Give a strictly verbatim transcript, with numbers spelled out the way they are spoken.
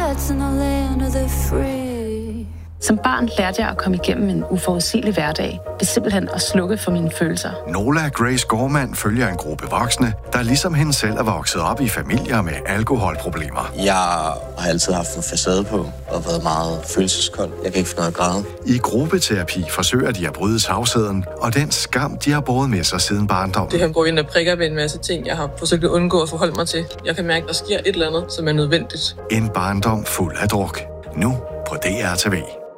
hearts in the land of the free. Som barn lærte jeg at komme igennem en uforudsigelig hverdag ved simpelthen at slukke for mine følelser. Nola Grace Gorman følger en gruppe voksne, der ligesom hende selv er vokset op i familier med alkoholproblemer. Jeg har altid haft en facade på og været meget følelseskold. Jeg kan ikke finde noget at græde. I gruppeterapi forsøger de at bryde tavsheden og den skam, de har båret med sig siden barndommen. Det her går ind og prikker ved en masse ting, jeg har forsøgt at undgå at forholde mig til. Jeg kan mærke, at der sker et eller andet, som er nødvendigt. En barndom fuld af druk. Nu på D R T V.